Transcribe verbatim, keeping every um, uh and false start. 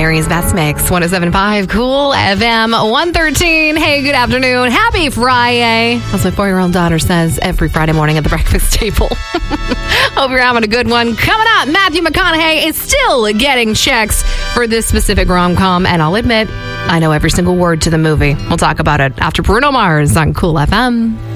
Mary's Best Mix, one oh seven point five Cool F M one thirteen. Hey, good afternoon. Happy Friday. As my four-year-old daughter says every Friday morning at the breakfast table. Hope you're having a good one. Coming up, Matthew McConaughey is still getting checks for this specific rom-com, and I'll admit, I know every single word to the movie. We'll talk about it after Bruno Mars on Cool F M.